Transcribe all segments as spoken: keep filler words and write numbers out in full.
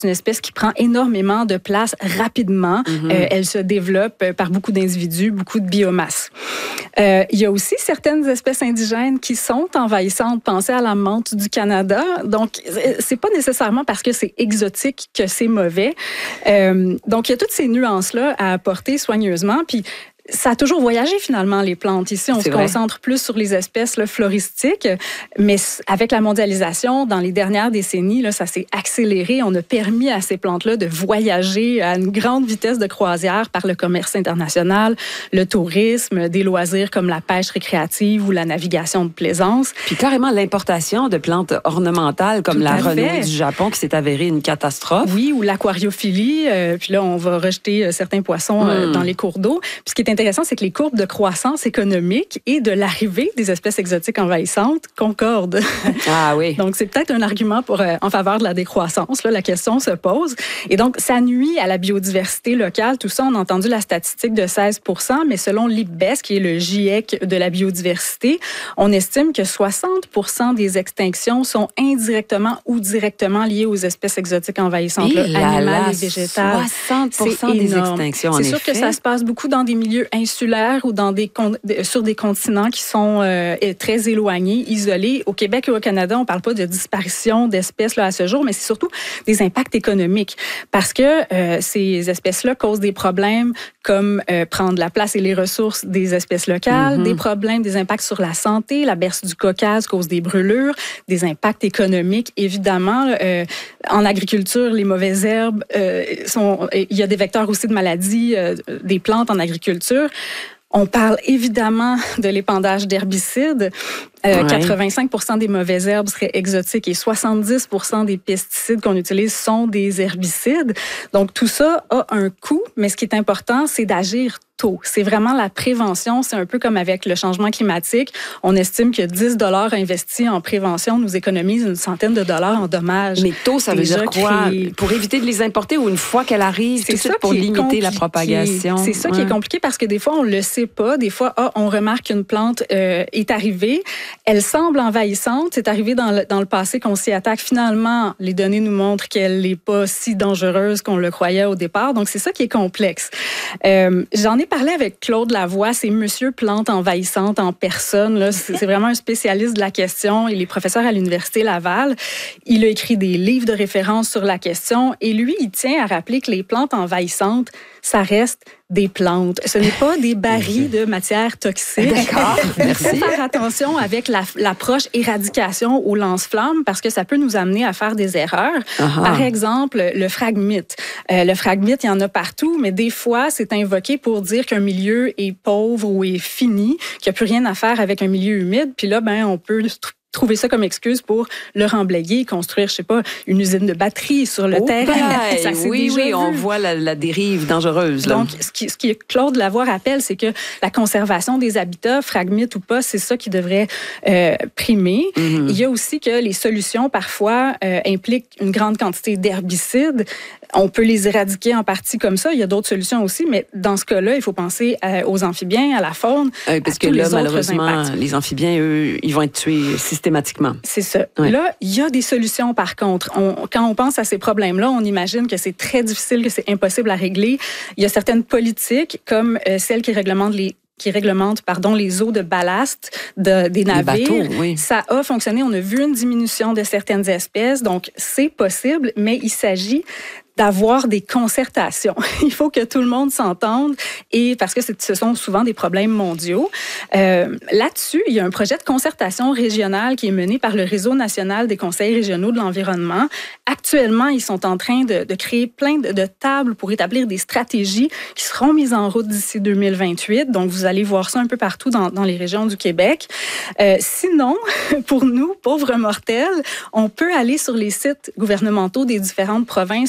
C'est une espèce qui prend énormément de place rapidement. Mm-hmm. Euh, elle se développe par beaucoup d'individus, beaucoup de biomasse. Euh, il y a aussi certaines espèces indigènes qui sont envahissantes. Pensez à la menthe du Canada. Donc, c'est pas nécessairement parce que c'est exotique que c'est mauvais. Euh, donc, il y a toutes ces nuances-là à apporter soigneusement. Puis, ça a toujours voyagé finalement, les plantes. Ici, on c'est se vrai. concentre plus sur les espèces là, floristiques, mais avec la mondialisation, dans les dernières décennies, là, ça s'est accéléré. On a permis à ces plantes-là de voyager à une grande vitesse de croisière par le commerce international, le tourisme, des loisirs comme la pêche récréative ou la navigation de plaisance. Puis carrément l'importation de plantes ornementales comme Tout la renouille du Japon qui s'est avérée une catastrophe. Oui, ou l'aquariophilie. Euh, puis là, on va rejeter euh, certains poissons euh, mm. dans les cours d'eau. Puis ce qui est intéressant, c'est que les courbes de croissance économique et de l'arrivée des espèces exotiques envahissantes concordent. Ah oui. Donc, c'est peut-être un argument pour, euh, en faveur de la décroissance. Là, la question se pose. Et donc, ça nuit à la biodiversité locale. Tout ça, on a entendu la statistique de seize pour cent, mais selon l'I P B E S, qui est le GIEC de la biodiversité, on estime que soixante pour cent des extinctions sont indirectement ou directement liées aux espèces exotiques envahissantes, là, animales et végétales. soixante pour cent des extinctions, en effet. C'est sûr que ça se passe beaucoup dans des milieux insulaires ou dans des con- sur des continents qui sont euh, très éloignés, isolés. Au Québec et au Canada, on ne parle pas de disparition d'espèces là, à ce jour, mais c'est surtout des impacts économiques parce que euh, ces espèces-là causent des problèmes comme euh, prendre la place et les ressources des espèces locales, mm-hmm. des problèmes, des impacts sur la santé. La berce du Caucase cause des brûlures, des impacts économiques. Évidemment, euh, en agriculture, les mauvaises herbes, euh, sont, il y a des vecteurs aussi de maladies euh, des plantes en agriculture. On parle évidemment de l'épandage d'herbicides. Euh, ouais. quatre-vingt-cinq pour cent des mauvaises herbes seraient exotiques et soixante-dix pour cent des pesticides qu'on utilise sont des herbicides. Donc, tout ça a un coût, mais ce qui est important, c'est d'agir tôt. C'est vraiment la prévention. C'est un peu comme avec le changement climatique. On estime que dix dollars investis en prévention nous économisent une centaine de dollars en dommages. Mais tôt, ça veut dire quoi? Créé... Pour éviter de les importer ou une fois qu'elle arrive, c'est ça pour limiter compliqué. La propagation? C'est ça ouais. qui est compliqué parce que des fois, on le sait pas. Des fois, ah, on remarque qu'une plante euh, est arrivée. Elle semble envahissante. C'est arrivé dans le, dans le passé qu'on s'y attaque. Finalement, les données nous montrent qu'elle n'est pas si dangereuse qu'on le croyait au départ. Donc, c'est ça qui est complexe. Euh, j'en ai parlé avec Claude Lavoie. C'est Monsieur Plante envahissante en personne. Là. C'est, c'est vraiment un spécialiste de la question. Il est professeur à l'Université Laval. Il a écrit des livres de référence sur la question. Et lui, il tient à rappeler que les plantes envahissantes, ça reste des plantes. Ce n'est pas des barils de matière toxique. D'accord, merci. Il faut faire attention avec la, l'approche éradication au lance-flammes parce que ça peut nous amener à faire des erreurs. Uh-huh. Par exemple, le phragmite. Euh, le phragmite, il y en a partout, mais des fois, c'est invoqué pour dire qu'un milieu est pauvre ou est fini, qu'il n'y a plus rien à faire avec un milieu humide. Puis là, ben, on peut trouver ça comme excuse pour le remblayer, construire, je sais pas, une usine de batterie sur le oh terrain. Ça, oui, oui, vu. On voit la, la dérive dangereuse. Là. Donc, ce qui, ce qui Claude Lavoie rappelle, c'est que la conservation des habitats, phragmites ou pas, c'est ça qui devrait euh, primer. Mm-hmm. Il y a aussi que les solutions, parfois, euh, impliquent une grande quantité d'herbicides. On peut les éradiquer en partie comme ça. Il y a d'autres solutions aussi, mais dans ce cas-là, il faut penser à, aux amphibiens, à la faune, euh, parce à que tous là, les malheureusement, impacts. Les amphibiens, eux, ils vont être tués systématiquement. C'est ça. Ouais. Là, il y a des solutions, par contre. On, quand on pense à ces problèmes-là, on imagine que c'est très difficile, que c'est impossible à régler. Il y a certaines politiques, comme euh, celles qui réglementent les qui réglemente pardon, les eaux de ballast de, des navires. Les bateaux, oui. Ça a fonctionné. On a vu une diminution de certaines espèces. Donc, c'est possible, mais il s'agit d'avoir des concertations. Il faut que tout le monde s'entende et parce que c'est, ce sont souvent des problèmes mondiaux. Euh, là-dessus, il y a un projet de concertation régionale qui est mené par le Réseau national des conseils régionaux de l'environnement. Actuellement, ils sont en train de, de créer plein de, de tables pour établir des stratégies qui seront mises en route d'ici deux mille vingt-huit. Donc, vous allez voir ça un peu partout dans, dans les régions du Québec. Euh, sinon, pour nous, pauvres mortels, on peut aller sur les sites gouvernementaux des différentes provinces pour aller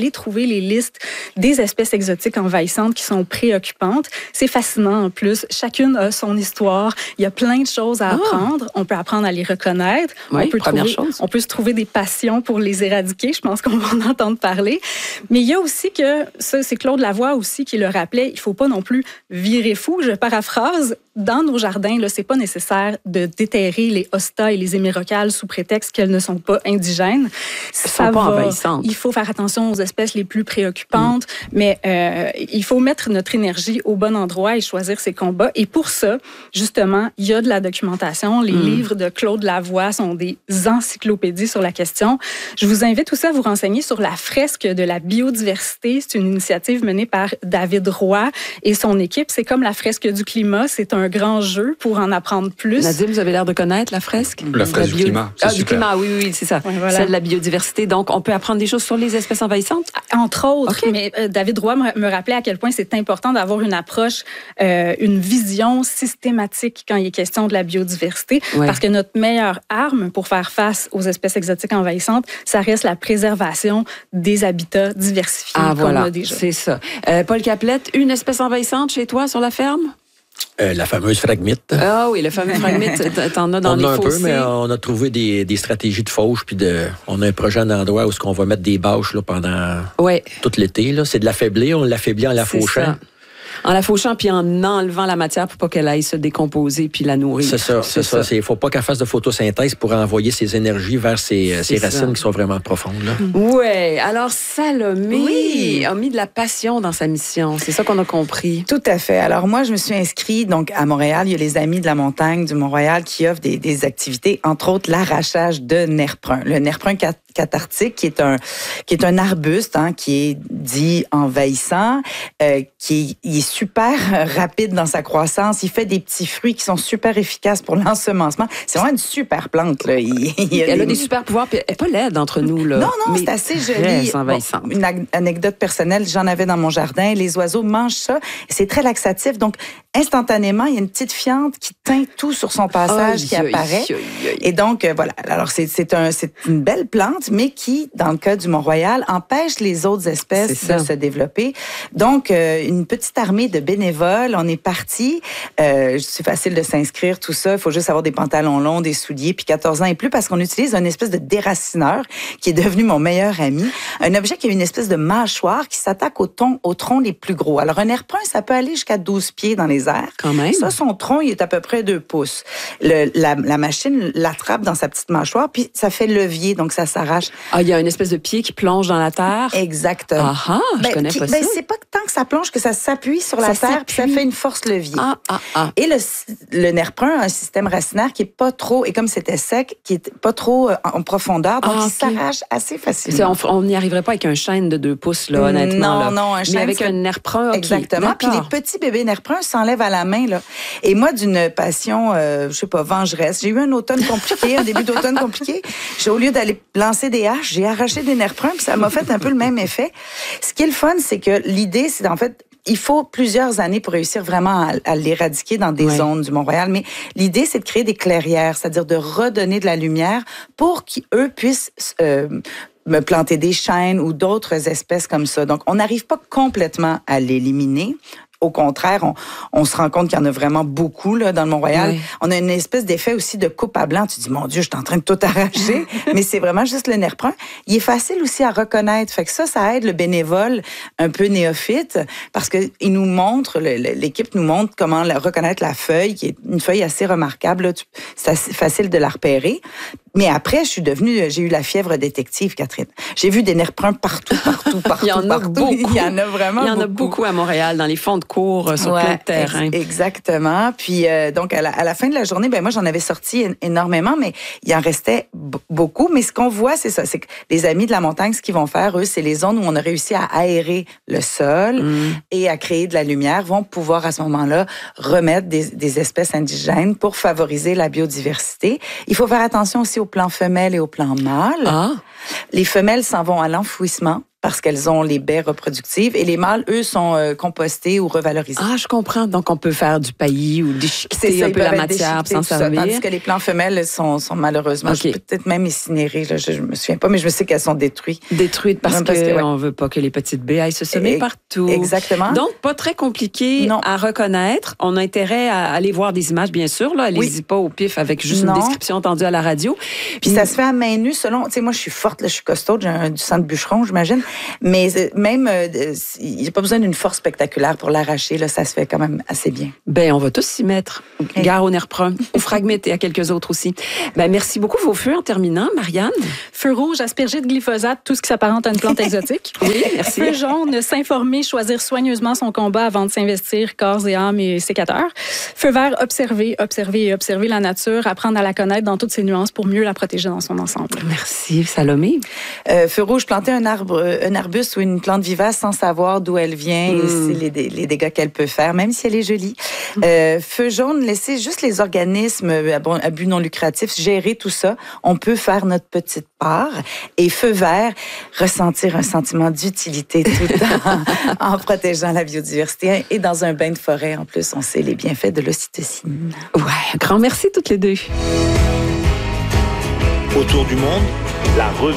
aller trouver les listes des espèces exotiques envahissantes qui sont préoccupantes. C'est fascinant en plus. Chacune a son histoire. Il y a plein de choses à apprendre. Oh. On peut apprendre à les reconnaître. Oui, on peut première trouver, chose. On peut se trouver des passions pour les éradiquer. Je pense qu'on va en entendre parler. Mais il y a aussi que, ça c'est Claude Lavoie aussi qui le rappelait, il ne faut pas non plus virer fou. Je paraphrase. Dans nos jardins, là, c'est pas nécessaire de déterrer les hostas et les hémérocales sous prétexte qu'elles ne sont pas indigènes. Elles sont pas envahissantes. Il faut faire attention aux espèces les plus préoccupantes, mm. mais euh, il faut mettre notre énergie au bon endroit et choisir ses combats. Et pour ça, justement, il y a de la documentation. Les mm. livres de Claude Lavoie sont des encyclopédies sur la question. Je vous invite aussi à vous renseigner sur la fresque de la biodiversité. C'est une initiative menée par David Roy et son équipe. C'est comme la fresque du climat. C'est un un grand jeu pour en apprendre plus. Nadim, vous avez l'air de connaître la fresque? La fresque la bio... du climat, c'est Ah, super. du climat, oui, oui, c'est ça. Ouais, voilà. Celle de la biodiversité. Donc, on peut apprendre des choses sur les espèces envahissantes? Entre autres. Okay. Mais euh, David Roy me, me rappelait à quel point c'est important d'avoir une approche, euh, une vision systématique quand il est question de la biodiversité. Ouais. Parce que notre meilleure arme pour faire face aux espèces exotiques envahissantes, ça reste la préservation des habitats diversifiés ah, qu'on voilà, a déjà. C'est ça. Euh, Paul Caplette, une espèce envahissante chez toi sur la ferme? Euh, la fameuse phragmite. Ah oui, le fameux phragmite, t'en as dans on les a un fossés. peu, mais on a trouvé des, des stratégies de fauche, puis de, on a un projet à un endroit où on va mettre des bâches là, pendant ouais. tout l'été. Là. C'est de l'affaiblir, on l'affaiblit en la fauchant. En la fauchant puis en enlevant la matière pour pas qu'elle aille se décomposer puis la nourrir. C'est ça, c'est, c'est ça. Il faut pas qu'elle fasse de photosynthèse pour envoyer ses énergies vers ses, ses racines qui sont vraiment profondes. Là. Oui. Alors, Salomé oui. a mis de la passion dans sa mission. C'est ça qu'on a compris. Tout à fait. Alors, moi, je me suis inscrite donc à Montréal. Il y a les Amis de la montagne du Mont-Royal qui offrent des, des activités, entre autres l'arrachage de nerf brun. Le nerf brun cathartique, qui est un, qui est un arbuste, hein, qui est dit envahissant, euh, qui est, il est super rapide dans sa croissance. Il fait des petits fruits qui sont super efficaces pour l'ensemencement. C'est vraiment une super plante, là. Il, il elle des... a des super pouvoirs, puis elle n'est pas laide entre nous, là. Non, non, c'est assez joli. Bon, une ag- anecdote personnelle, j'en avais dans mon jardin. Les oiseaux mangent ça. C'est très laxatif. Donc, instantanément, il y a une petite fiente qui teint tout sur son passage, oh, qui aïe, apparaît. Aïe, aïe. Et donc, euh, voilà. Alors, c'est, c'est, un, c'est une belle plante, mais qui, dans le cas du Mont-Royal, empêche les autres espèces de se développer. Donc, euh, une petite armée de bénévoles. On est parti. Euh, c'est facile de s'inscrire, tout ça. Il faut juste avoir des pantalons longs, des souliers, puis quatorze ans et plus, parce qu'on utilise une espèce de déracineur qui est devenu mon meilleur ami. Un objet qui a une espèce de mâchoire qui s'attaque au, ton, au tronc les plus gros. Alors, un nerf brun, ça peut aller jusqu'à douze pieds dans les airs. Quand même. Ça, son tronc, il est à peu près deux pouces. Le, la, la machine l'attrape dans sa petite mâchoire, puis ça fait levier, donc ça s'arrache. Ah, il y a une espèce de pied qui plonge dans la terre. Exactement. Ah ah, je ben, connais qui, pas ben, ça. C'est pas tant que ça plonge que ça s'appuie sur la ça terre, puis ça fait une force levier. Ah, ah, ah. Et le, le nerf brun a un système racinaire qui est pas trop, et comme c'était sec, qui est pas trop en profondeur, donc ah, il okay. s'arrache assez facilement. On n'y arriverait pas avec un chêne de deux pouces, là, honnêtement. Non, là. non, un chêne. Mais avec un nerf brun, okay. Exactement. Puis les petits bébés nerf bruns s'enlèvent à la main, là. Et moi, d'une passion, euh, je sais pas, vengeresse, j'ai eu un automne compliqué, un début d'automne compliqué. J'ai, au lieu d'aller lancer des haches, j'ai arraché des nerfs bruns, puis ça m'a fait un peu le même effet. Ce qui est le fun, c'est que l'idée, c'est en fait, il faut plusieurs années pour réussir vraiment à, à l'éradiquer dans des ouais. zones du Mont-Royal. Mais l'idée, c'est de créer des clairières, c'est-à-dire de redonner de la lumière pour qu'eux puissent euh, me planter des chênes ou d'autres espèces comme ça. Donc, on n'arrive pas complètement à l'éliminer. Au contraire, on, on se rend compte qu'il y en a vraiment beaucoup là, dans le Mont-Royal. Oui. On a une espèce d'effet aussi de coupe à blanc. Tu te dis, mon Dieu, je suis en train de tout arracher. Mais c'est vraiment juste le nerf brun. Il est facile aussi à reconnaître. Fait que ça, ça aide le bénévole un peu néophyte parce qu'il nous montre, le, l'équipe nous montre comment reconnaître la feuille, qui est une feuille assez remarquable. Là. C'est assez facile de la repérer. Mais après, je suis devenue, j'ai eu la fièvre détective, Catherine. J'ai vu des nerfs bruns partout, partout, partout. Il y en a partout. beaucoup. Il y en a vraiment beaucoup. Il y en a beaucoup, beaucoup à Montréal, dans les fonds de cours, sur ouais, plein de terrain. Ex- exactement. Puis, euh, donc, à la, à la fin de la journée, ben moi, j'en avais sorti énormément, mais il en restait b- beaucoup. Mais ce qu'on voit, c'est ça. C'est que les Amis de la montagne, ce qu'ils vont faire, eux, c'est les zones où on a réussi à aérer le sol mm. et à créer de la lumière, vont pouvoir, à ce moment-là, remettre des, des espèces indigènes pour favoriser la biodiversité. Il faut faire attention aussi aux plants femelles et aux plants mâles. Ah. Les femelles s'en vont à l'enfouissement parce qu'elles ont les baies reproductives. Et les mâles, eux, sont euh, compostés ou revalorisés. Ah, je comprends. Donc, on peut faire du paillis ou déchiqueter un peu la matière pour s'en servir. Tandis que les plants femelles sont, sont malheureusement, okay. peut-être même incinérées. Là, je ne me souviens pas, mais je sais qu'elles sont détruites. Détruites parce qu'on ouais. ne veut pas que les petites baies aillent se semer Et, partout. Exactement. Donc, pas très compliqué non. à reconnaître. On a intérêt à aller voir des images, bien sûr. Là. Allez-y oui. pas au pif avec juste non. une description entendue à la radio. Puis ça se fait à main nue selon... Tu sais, moi, je suis forte, là, je suis costaud, j'ai un, du sang de bûcheron, j'imagine. Mais même, il euh, n'y a pas besoin d'une force spectaculaire pour l'arracher. Là, ça se fait quand même assez bien. Ben, on va tous s'y mettre. Okay. Gare au nerf prun, au fragmite et à quelques autres aussi. Ben, merci beaucoup, vos feux en terminant. Marianne? Feu rouge, asperger de glyphosate, tout ce qui s'apparente à une plante exotique. Oui, merci. Feu jaune, s'informer, choisir soigneusement son combat avant de s'investir, corps et âme et sécateur. Feu vert, observer, observer et observer la nature, apprendre à la connaître dans toutes ses nuances pour mieux la protéger dans son ensemble. Merci, Salomé. Euh, feu rouge, planter un arbre, un arbuste ou une plante vivace sans savoir d'où elle vient mmh. et les, les dégâts qu'elle peut faire, même si elle est jolie. Mmh. Euh, feu jaune, laisser juste les organismes à but non lucratif gérer tout ça. On peut faire notre petite part. Et feu vert, ressentir un sentiment d'utilité tout en, en protégeant la biodiversité. Et dans un bain de forêt, en plus, on sait les bienfaits de l'ocytocine. Ouais, grand merci toutes les deux. Autour du monde, la revue